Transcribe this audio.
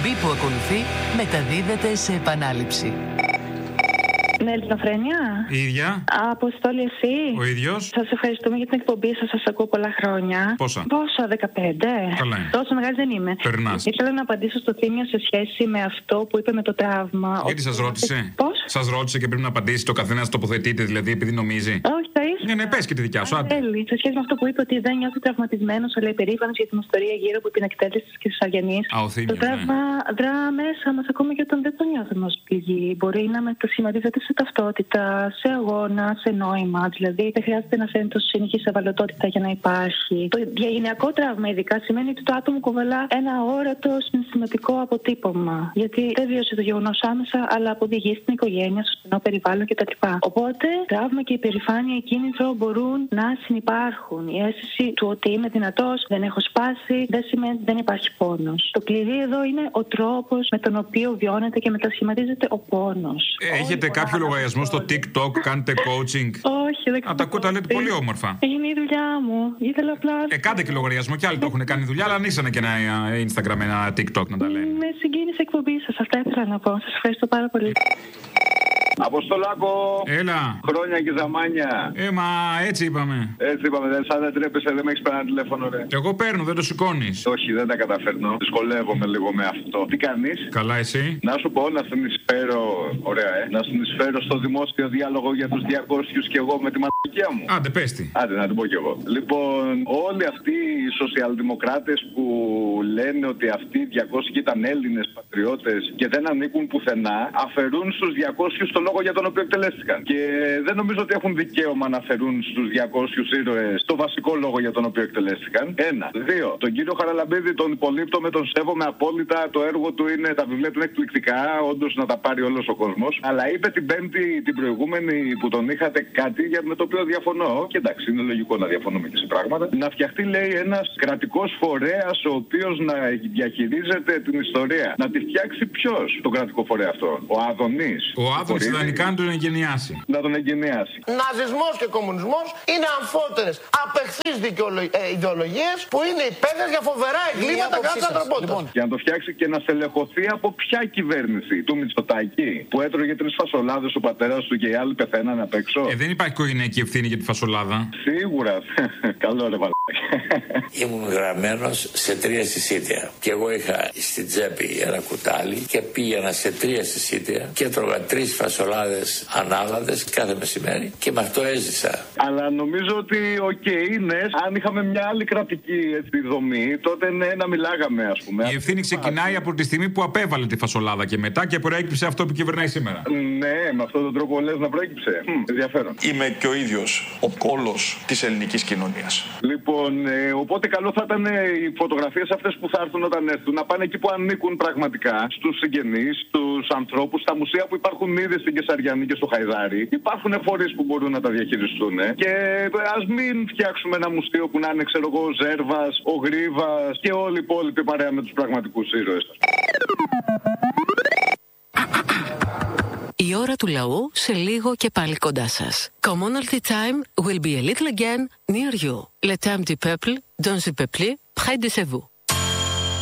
εκπομπή που ακολουθεί μεταδίδεται σε επανάληψη. Ναι, Ελληνοφρένεια. Η ίδια. Αποστόλη, εσύ. Ο ίδιος. Σας ευχαριστούμε για την εκπομπή σας. Σας ακούω πολλά χρόνια. Πόσα? 15. Καλά είναι. Τόσο μεγάλη δεν είμαι. Περνάς. Ήθελα να απαντήσω στο Θήμιο σε σχέση με αυτό που είπε με το τραύμα. Γιατί σας ρώτησε? Πώς? Σας ρώτησε και πρέπει να απαντήσει, το καθένας τοποθετείται δηλαδή επειδή νομίζει. Όχι, θα ήθελα. Ναι, πες και τη δικιά σου, άντε. Σε σχέση με αυτό που είπε ότι δεν νιώθει τραυματισμένος, αλλά υπερήφανος για την ιστορία γύρω από την εκτέλεση της Κεσαριανής. Α, ο Θήμιος, το τραύμα δρά μέσα μας ακόμα και όταν δεν το νιώθουμε ως πληγή. Μπορεί να μετασχηματίζεται σε ταυτότητα, σε αγώνα, σε νόημα. Δηλαδή δεν χρειάζεται να φαίνεται τόσο συνεχής ευαλωτότητα για να υπάρχει. Το διαγενειακό τραύμα, ειδικά, σημαίνει ότι το άτομο κουβαλά ένα αόρατο συναισθηματικό αποτύπωμα. Γιατί δεν βίωσε το γεγονός άμεσα, αλλά αποδηγεί στην οικογένεια, στο στενό περιβάλλον κτλ. Οπότε, τραύμα και υπερηφάνεια, κίνητρο μπορούν να συνυπάρχουν. Η αίσθηση του ότι είμαι δυνατός, δεν έχω σπάσει, δεν σημαίνει ότι δεν υπάρχει πόνος. Το κλειδί εδώ είναι ο τρόπος με τον οποίο βιώνεται και μετασχηματίζεται ο πόνος. Έχετε κάποιο λογαριασμό στο TikTok, κάνετε coaching? Όχι, δεν ξέρω. Τα ακούω, τα λέτε πολύ όμορφα. Είναι η δουλειά μου. Ήθελα απλά. Κάντε και λογαριασμό, κι άλλοι το έχουν κάνει δουλειά, αλλά ανοίξανε και ένα Instagram, ένα TikTok να τα λένε. Με συγκίνησε η εκπομπή σας. Αυτά ήθελα να πω. Σας ευχαριστώ πάρα πολύ. Αποστολάκο! Έλα! Χρόνια και ζαμάνια! Μα έτσι είπαμε. Έτσι είπαμε, σαν δεν τρέπεσαι, δεν με έχεις πάρει ένα τηλέφωνο, ρε. Εγώ παίρνω, δεν το σηκώνεις. Όχι, δεν τα καταφέρνω. Δυσκολεύομαι λίγο με αυτό. Τι κάνεις? Καλά, εσύ? Να σου πω, να συνεισφέρω. Ωραία, να συνεισφέρω στο δημόσιο διάλογο για τους 200 και εγώ με τη μαλακία μου. Άντε, πες τη. Άντε, να την πω κι εγώ. Λοιπόν, όλοι αυτοί οι σοσιαλδημοκράτες που λένε ότι αυτοί οι 200 ήταν Έλληνες πατριώτες και δεν ανήκουν πουθενά, αφαιρούν στους 200 το λόγο για τον οποίο εκτελέστηκαν. Και δεν νομίζω ότι έχουν δικαίωμα να αφαιρούν στους 200 ήρωες το βασικό λόγο για τον οποίο εκτελέστηκαν. 1. 2. Τον κύριο Χαραλαμπίδη τον υπολείπτομαι, τον σέβομαι απόλυτα. Το έργο του είναι, τα βιβλία του είναι εκπληκτικά. Όντως να τα πάρει όλος ο κόσμος. Αλλά είπε την Πέμπτη, την προηγούμενη που τον είχατε κάτι με το οποίο διαφωνώ. Και εντάξει, είναι λογικό να διαφωνούμε και σε πράγματα. Να φτιαχτεί, λέει, ένας κρατικός φορέας ο οποίος να διαχειρίζεται την ιστορία. Να τη φτιάξει ποιος τον κρατικό φορέα αυτό? Ο Άδωνης. Ο Άδωνης ιδανικά να τον εγκαινιάσει. Να τον εγκαινιάσει. Ναζισμός και κομμουνισμός είναι αμφότερες απεχθείς ιδεολογίες που είναι υπεύθυνες για φοβερά εγκλήματα κατά της ανθρωπότητας. Για να το φτιάξει και να στελεχωθεί από ποια κυβέρνηση? Του Μητσοτάκη που έτρωγε 3 φασολάδες ο πατέρας του και οι άλλοι πεθαίνανε απ' έξω. Δεν υπάρχει οικογενειακή ευθύνη για τη φασολάδα. Σίγουρα. Καλό ρε βαλάκι. Ήμουν γραμμένος σε 3 συσίτια. Και εγώ είχα στην τσέπη ένα κουτάλι και πήγαινα σε 3 συσίτια και έτρωγα 3 φασολάδες ανάλαδες κάθε μεσημέρι και με αυτό έζησα. Αλλά νομίζω ότι είναι, αν είχαμε μια άλλη κρατική δομή, τότε ναι, να μιλάγαμε, ας πούμε. Η ευθύνη ξεκινάει από τη στιγμή που απέβαλε τη φασολάδα και μετά και προέκυψε αυτό που κυβερνάει σήμερα. Ναι, με αυτόν τον τρόπο λες να προέκυψε. Ενδιαφέρον. Είμαι και ο ίδιος ο κόλος της ελληνικής κοινωνίας. Λοιπόν, οπότε καλό θα ήταν οι φωτογραφίες αυτές που θα έρθουν όταν έρθουν να πάνε εκεί που ανήκουν πραγματικά, στους συγγενείς, στους ανθρώπους, στα μουσεία που υπάρχουν ήδη στην Κεσαριανή και στο Χαϊδάρι. Υπάρχουν φορείς που μπορούν να τα διαχειριστούν. Και ας μην φτιάξουμε ένα μουσείο που να είναι, ξέρω εγώ, ο Ζέρβας, ο Γρίβας και όλοι οι υπόλοιποι παρέα με τους πραγματικούς ήρωες. Η ώρα του λαού σε λίγο και πάλι κοντά σας. Commonalty time will be a little again near you. Le temps du peuple, dans le peuple, près de vous.